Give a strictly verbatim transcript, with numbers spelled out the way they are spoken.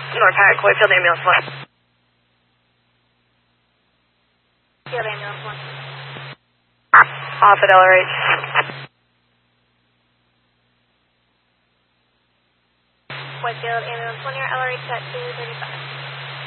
North Hyatt, Field Ambulance one. Field Ambulance one. Off at L R H. Whitefield Ambulance one here, L R H at two thirty-five.